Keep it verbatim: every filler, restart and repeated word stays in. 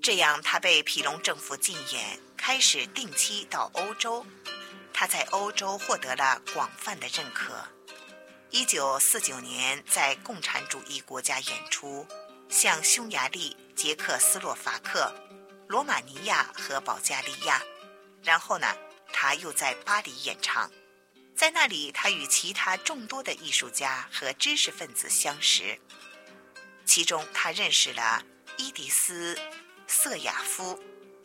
这样他被皮隆政府禁言，开始定期到欧洲。他在欧洲获得了广泛的认可。一九四九年在共产主义国家演出，像匈牙利、捷克斯洛伐克、罗马尼亚和保加利亚。然后呢，他又在巴黎演唱。在那里，他与其他众多的艺术家和知识分子相识，其中他认识了伊迪丝·瑟雅夫、